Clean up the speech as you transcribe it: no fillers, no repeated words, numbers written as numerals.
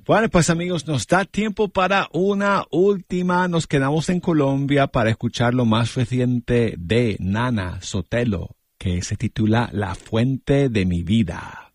Bueno, pues amigos, nos da tiempo para una última. Nos quedamos en Colombia para escuchar lo más reciente de Nana Sotelo, que se titula La Fuente de mi Vida.